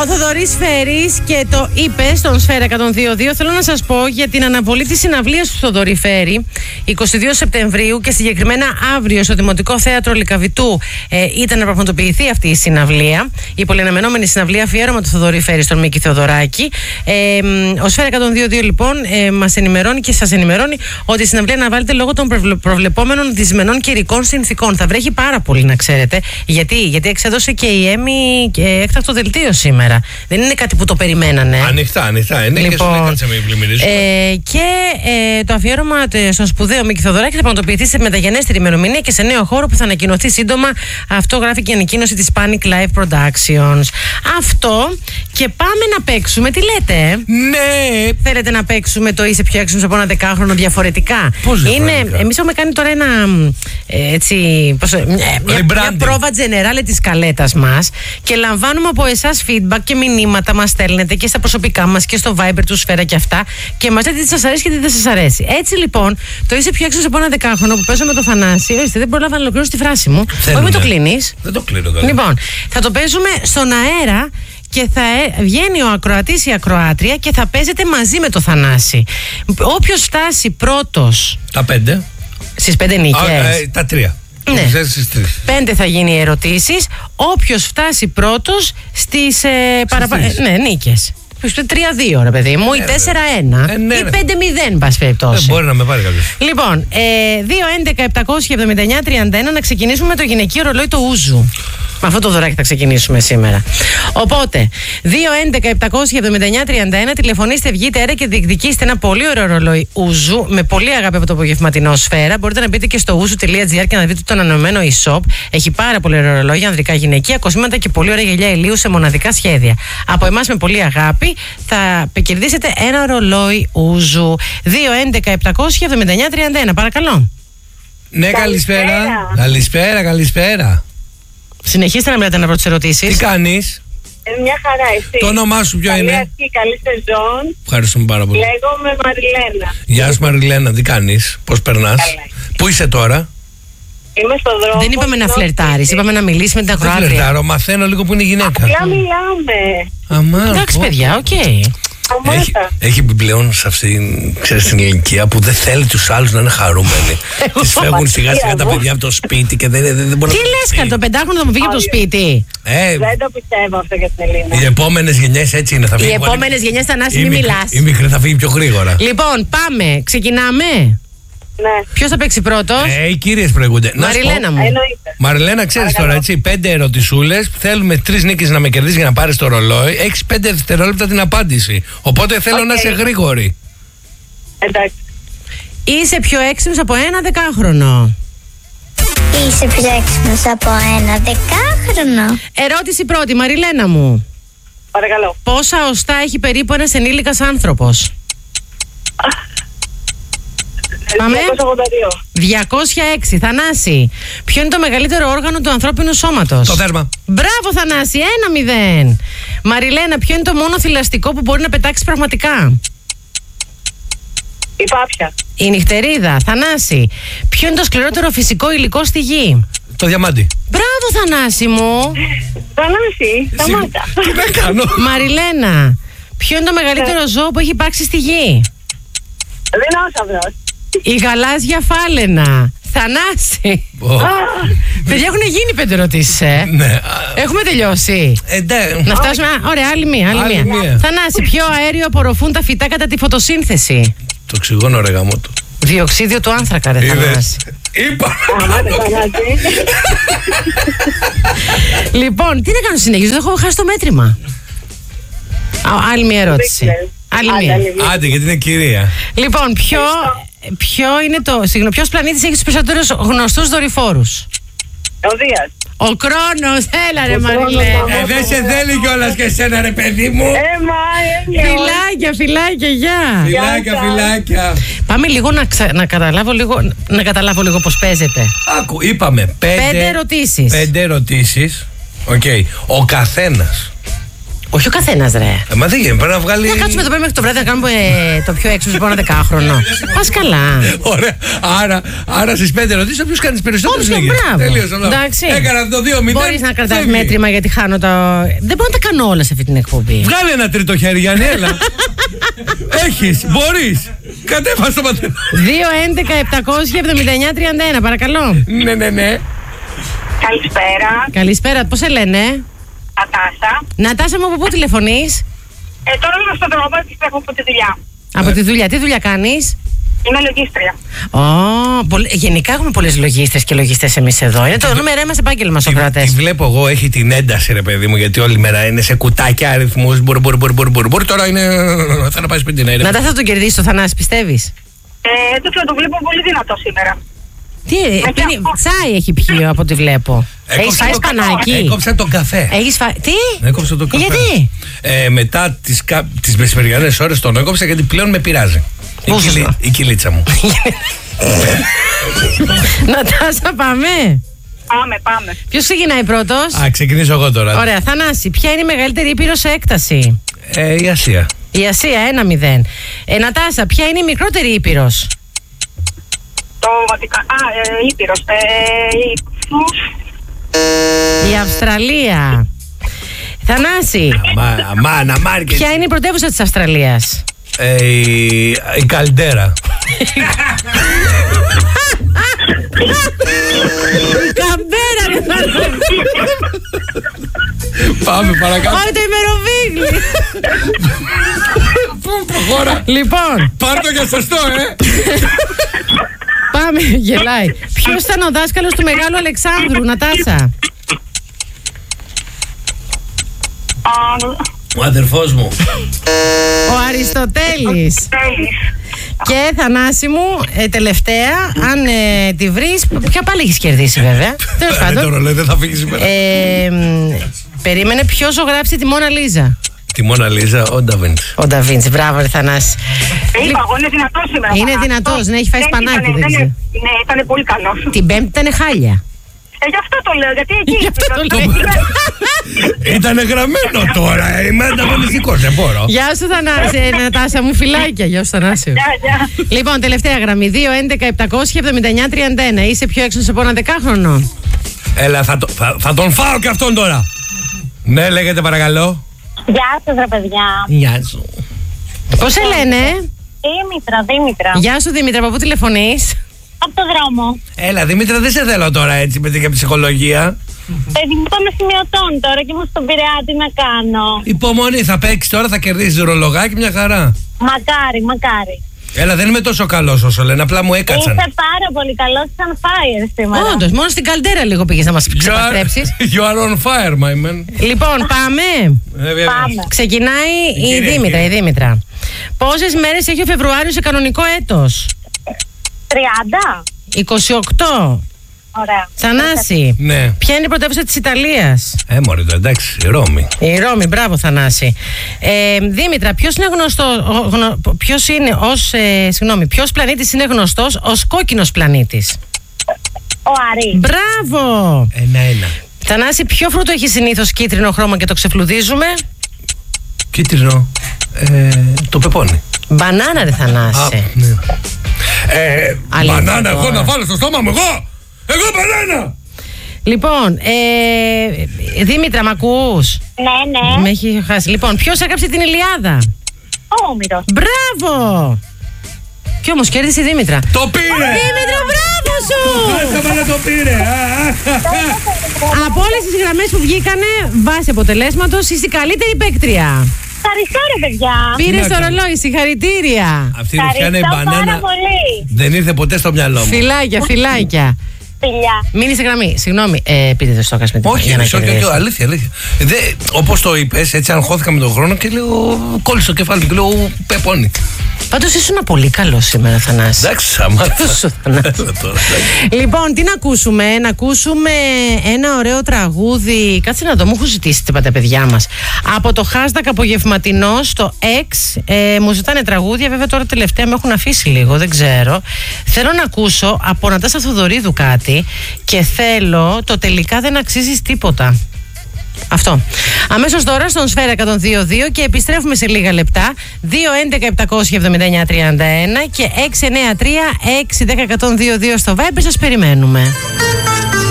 Ο Θοδωρής Φέρης και το είπε στον Σφαίρα 102.2. Θέλω να σας πω για την αναβολή της συναυλίας του Θοδωρή Φέρη 22 Σεπτεμβρίου και συγκεκριμένα αύριο στο Δημοτικό Θέατρο Λυκαβητού ήταν να πραγματοποιηθεί αυτή η συναυλία. Η πολυαναμενόμενη συναυλία αφιέρωμα του Θοδωρή Φέρη στον Μίκη Θεοδωράκη. Ο Σφαίρα 102.2 λοιπόν μας ενημερώνει και σας ενημερώνει ότι η συναυλία αναβάλλεται λόγω των προβλεπόμενων δυσμενών καιρικών συνθήκων. Θα βρέχει πάρα πολύ, να ξέρετε. Γιατί εξέδωσε και η Έμι έκτακτο δελτίο σήμερα. Δεν είναι κάτι που το περιμένανε. Ανοιχτά. Λοιπόν, και το αφιέρωμα στον σπουδαίο Μίκη Θεοδωράκη θα πραγματοποιηθεί σε μεταγενέστερη ημερομηνία και σε νέο χώρο που θα ανακοινωθεί σύντομα. Αυτό γράφει και η ανακοίνωση της Panic Live Productions. Αυτό και πάμε να παίξουμε. Τι λέτε? Ναι! Θέλετε να παίξουμε το είσαι πιο έξυπνος από ένα δεκάχρονο διαφορετικά? Πώς διαφορετικά? Εμείς έχουμε κάνει τώρα ένα μια πρόβα τζενεράλε της καλέτας μας και λαμβάνουμε από εσάς feedback και μηνύματα μας στέλνετε και στα προσωπικά μας και στο Viber του Σφαίρα και αυτά και μας λέτε τι σας αρέσει και τι δεν σας αρέσει. Έτσι λοιπόν, το είσαι πιο έξυπνος από ένα δεκάχρονο που παίζω με το Θανάση. Δεν πρόλαβα να ολοκληρώσω τη φράση μου. Όχι, μην το κλείνεις. Δεν το κλείνω καλά. Λοιπόν, θα το παίζουμε στον αέρα και θα βγαίνει ο ακροατής ή η ακροάτρια και θα παίζετε μαζί με το Θανάση. Όποιος φτάσει πρώτος. Τα 5. Στις 5 νίκες. Τα 3. Ναι. 5 θα γίνει οι ερωτήσεις. Όποιος φτάσει πρώτος στις νίκες. 3-2 ρε παιδί μου, ή 4-1 ή 5-0 πας περιπτώσει. Μπορεί να με πάρει κάποιος. Λοιπόν, 2-11-779-31 να ξεκινήσουμε με το γυναικείο ρολόι το Ούζου. Με αυτό το δωράκι θα ξεκινήσουμε σήμερα. Οπότε, 2-11-779-31 τηλεφωνήστε, βγείτε αέρα και διεκδικήστε ένα πολύ ωραίο ρολόι Ούζου με πολύ αγάπη από το απογευματινό Σφαίρα. Μπορείτε να μπείτε και στο ouzu.gr και να δείτε το ανανεωμένο e-shop. Έχει πάρα πολύ ωραία ρολόγια, ανδρικά, γυναικεία, κοσμήματα και πολύ ωραία γυαλιά ηλίου σε μοναδικά σχέδια. Από εμάς με πολύ αγάπη θα κερδίσετε ένα ρολόι Ούζου. 2-11-779-31. Παρακαλώ. Ναι, καλησπέρα. Συνεχίστε να μιλάτε να βρω τις ερωτήσεις. Τι κάνεις? Μια χαρά, εσύ? Το όνομά σου ποιο είναι? Καλή σεζόν. Ευχαριστούμε πάρα πολύ. Λέγομαι Μαριλένα. Γεια σου Μαριλένα, τι κάνεις? Πώς περνάς? Καλά. Πού είσαι τώρα? Είμαι στο δρόμο. Δεν είπαμε να φλερτάρεις, είπαμε να μιλήσει με την ακροάτρια. Δεν φλερτάρω, μαθαίνω λίγο που είναι γυναίκα. Απλά μιλάμε. Εντάξει παιδιά, οκ. Έχει επιπλέον σε αυτήν, ξέρεις, την ηλικία που δεν θέλει τους άλλους να είναι χαρούμενοι. Τις φεύγουν σιγά σιγά τα παιδιά από το σπίτι και δεν μπορεί. Τι λες, κάνει το 5χρονο θα μου φύγει από το σπίτι? Δεν το πιστεύω αυτό για την Ελίνα. Οι επόμενες γενιές έτσι είναι, θα φύγει. Οι επόμενες γενιές, Θανάση, μην μιλάς. Η μικρή θα φύγει πιο γρήγορα. Λοιπόν, πάμε, ξεκινάμε. Ναι. Ποιος θα παίξει πρώτος? Οι κύριες προηγούνται. Μαριλένα μου. Μαριλένα, ξέρεις τώρα, έτσι, 5 ερωτησούλες. Θέλουμε 3 νίκες να με κερδίσεις για να πάρεις το ρολόι. Έχεις 5 δευτερόλεπτα την απάντηση. Οπότε θέλω να είσαι γρήγορη. Εντάξει. Είσαι πιο έξυπνος από ένα δεκάχρονο. Είσαι πιο έξυπνος από ένα δεκάχρονο. Ερώτηση πρώτη, Μαριλένα μου. Παρακαλώ. Πόσα οστά έχει περίπου ένας ενήλικας άνθρωπος? Πάμε. 206. Θανάση, ποιο είναι το μεγαλύτερο όργανο του ανθρώπινου σώματος? Το δέρμα. Μπράβο Θανάση, 1-0. Μαριλένα, ποιο είναι το μόνο θηλαστικό που μπορεί να πετάξει πραγματικά? Η πάπια. Η νυχτερίδα. Θανάση, ποιο είναι το σκληρότερο φυσικό υλικό στη γη? Το διαμάντι. Μπράβο Θανάση μου. Θανάση, σταμάτα. Τι να κάνω? Μαριλένα, ποιο είναι το μεγαλύτερο ζώο που έχει υπάρξει στη γη? Δεινόσαυρος. Η γαλάζια φάλαινα. Θανάση. Παιδιά, έχουν γίνει 5 ερωτήσεις, Ναι. Έχουμε τελειώσει. Να φτάσουμε. Ωραία, άλλη μία. Θανάση, ποιο αέριο απορροφούν τα φυτά κατά τη φωτοσύνθεση? Το οξυγόνο, ρε γάμο του. Διοξίδιο του άνθρακα, ρε Θανάση. Είπα. Λοιπόν, τι να κάνω συνέχεια, δεν έχω χάσει το μέτρημα. Άλλη μία ερώτηση. Άντε, γιατί είναι κυρία. Λοιπόν, ποιος πλανήτης έχει τους περισσότερους γνωστούς δορυφόρους? Ο Δίας. Ο Κρόνος, έλα ρε Μαριλένα. Δεν σε θέλει κιόλας και εσένα ρε παιδί μου. Φιλάκια, γεια. Φιλάκια. Πάμε λίγο να καταλάβω λίγο πώς παίζεται. Άκου, είπαμε 5 ερωτήσεις. 5 ερωτήσεις. Οκ. Ο καθένας Όχι ο καθένας, ρε. Μα δεν γίνεται, πρέπει να βγάλει. Να κάτσουμε εδώ πέρα μέχρι το βράδυ να κάνουμε το πιο έξω από ένα 10χρονο. Πας καλά. Ωραία. Άρα στις 5 ερωτήσεις, όποιος κάνει περισσότερες Όχι, λίγες. μπράβο. Τελείωσε. Εντάξει. Έκανα το 2-0. Μπορείς να κρατάς μέτρημα γιατί χάνω το. Δεν μπορώ να τα κάνω όλα σε αυτή την εκπομπή. Βγάλε ένα τρίτο χέρι, Γιάννη, έλα. Έχεις, μπορείς. Κατέβασε το πατέρα. 2-11-779-31, παρακαλώ. Ναι. Καλησπέρα. Καλησπέρα, πώς σε λένε? Νατάσα. Νατάσα μου, από πού τηλεφωνείς? Τώρα είμαι στον δρόμο, επιστρέφω από τη δουλειά. Από τη δουλειά. Τι δουλειά κάνεις? Είμαι λογίστρια. Γενικά έχουμε πολλές λογίστρες και λογιστές εμείς εδώ. Είναι το νούμερο μας επάγγελμα, Τη Σοκράτες. βλέπω εγώ, έχει την ένταση, ρε παιδί μου, γιατί όλη μέρα είναι σε κουτάκια αριθμούς. Μπορεί τώρα είναι. Θα να πάει σπίτι να είναι. Νατάσα θα τον κερδίσει το Θανάση, πιστεύεις? Δεν ξέρω, το βλέπω πολύ δυνατό σήμερα. Τι, τσάι έχει πιει από ό,τι βλέπω. Έχεις φάει σπανάκι? Έκοψα τον καφέ. Έχεις φάει. Τι? Έκοψα τον καφέ. Γιατί? Μετά τις μεσημεριανές ώρες τον έκοψα γιατί πλέον με πειράζει. Η κυλίτσα μου. Νατάσα, πάμε. Πάμε. Ποιος ξεκινάει πρώτος? Ξεκινήσω εγώ τώρα. Ωραία, Θανάση, ποια είναι η μεγαλύτερη ήπειρο σε έκταση? Η Ασία. Η Ασία, 1-0. Νατάσα, ποια είναι η μικρότερη ήπειρος? Το Βατικανό. Ήπειρος. Η Αυστραλία. Θανάση, ποια είναι η πρωτεύουσα της Αυστραλίας? Η Καλντέρα. Η Καμπέρα, ρε Θανάση. Πάμε παρακάτω. Όχι, το ημεροβίγλι. Προχώρα. Λοιπόν, Πάρ' το για σωστό, πάμε, γελάει. Ποιος ήταν ο δάσκαλος του Μεγάλου Αλεξάνδρου, Νατάσα? Ο αδερφός μου. Ο Αριστοτέλης. Και Θανάση μου, τελευταία, αν τη βρεις, ποια πάλι έχεις κερδίσει βέβαια. Τέλος Το πάντων. ρολόι δεν θα φύγει σήμερα. Περίμενε, ποιος ζωγράψει τη Μόνα Λίζα? Τη Μόνα Λίζα, ο Νταβίντσι. Ο Νταβίντσι, μπράβο ρε Θανάση. Είπα εγώ, είναι δυνατός σήμερα. Είναι δυνατός, ναι, έχει φάει σπανάκι. Ναι, ήταν πολύ καλός. Την Πέμπτη ήταν χάλια. Γι' αυτό το λέω, γιατί εκεί. Γι' αυτό το λέω. Ήτανε γραμμένο τώρα. Είμαι ανταγωνιστικός, δεν μπορώ. Γεια σου Θανάση, Νατάσα μου, φιλάκια. Γεια σου Θανάση. Γεια. Λοιπόν, τελευταία γραμμή, 2-11-779-31. Είσαι πιο έξω από ένα 10χρονο? Έλα, θα τον φάω και αυτόν τώρα. Ναι, λέγεται παρακαλώ. Γεια σας ρε παιδιά. Γεια σου. Πώς σε λένε? Δήμητρα. Γεια σου Δήμητρα, από πού τηλεφωνείς? Από το δρόμο. Έλα, Δημήτρα, δεν σε θέλω τώρα έτσι με την ψυχολογία. Δημητώ με σημειωτών τώρα και είμαι στον Πειραιά, τι να κάνω. Υπομονή, θα παίξει τώρα, θα κερδίσει ρολογάκι, μια χαρά. Μακάρι. Έλα, δεν είμαι τόσο καλός όσο λένε, απλά μου έκατσαν. Είσαι πάρα πολύ καλός, σαν fire σήμερα. Όντως, μόνο στην Καλντέρα λίγο πήγες να μας ξεπαστρέψεις. You are on fire, my man. Λοιπόν, πάμε. Πάμε. Ξεκινάει η Κυρία. Δήμητρα. Πόσες μέρες έχει ο Φεβρουάριος σε κανονικό έτος? 30. 28. Ωραία. Θανάση, Ναι. ποια είναι η πρωτεύουσα της Ιταλίας? Μωρή το, εντάξει, η Ρώμη. Η Ρώμη, μπράβο Θανάση. Δήμητρα, ποιος πλανήτης είναι γνωστός ως κόκκινος πλανήτης? Ο Αρής. Μπράβο. 1-1. Θανάση, ποιο φρούτο έχει συνήθως κίτρινο χρώμα και το ξεφλουδίζουμε? Κίτρινο. Το πεπόνι. Μπανάνα, ρε Θανάση. Ναι. Αλήθεια Μπανάνα, εγώ τώρα. να βάλω στο στόμα μου, εγώ! Εγώ μπανάνα! Λοιπόν, Δήμητρα, μ' ακούς? Ναι. Με έχει χάσει. Λοιπόν, ποιος έγραψε την Ηλιάδα? Ο Όμηρος. Μπράβο! Κι όμως κέρδισε η Δήμητρα. Το πήρε! Δήμητρα, μπράβο σου! Χάσαμε να το πήρε! Από όλες τις γραμμές που βγήκανε, βάσει αποτελέσματος, είσαι η καλύτερη παίκτρια. Ευχαριστώ ρε παιδιά. Πήρες το ρολόι, συγχαρητήρια. Αυτή η ρουφιά είναι η Ευχαριστώ πάρα μπανάνα. πολύ. Δεν ήρθε ποτέ στο μυαλό μου. Φιλάκια. Φιλιά. Μείνει σε γραμμή. Συγγνώμη, πείτε το στο κασμετικό. Όχι, αλήθεια. Όπως το είπες, έτσι αγχώθηκα με τον χρόνο και λέω, κόλλησε το κεφάλι μου και λέω, πεπόνι. Πάντως ήσουν πολύ καλό σήμερα, Θανάση. Εντάξει, αμάρτα. Λοιπόν, τι να ακούσουμε? Να ακούσουμε ένα ωραίο τραγούδι. Κάτσε να δω, μου έχουν ζητήσει τι τα παιδιά μας. Από το hashtag απογευματινό στο X μου ζητάνε τραγούδια. Βέβαια τώρα τελευταία με έχουν αφήσει λίγο, δεν ξέρω. Θέλω να ακούσω από Νατάσα Θοδωρίδου κάτι και θέλω το τελικά δεν αξίζεις τίποτα. Αυτό. Αμέσως τώρα στον Σφαίρα 102.2 και επιστρέφουμε σε λίγα λεπτά. 2-11-779-31 και 693-610-102.2 στο Viber. Σας περιμένουμε.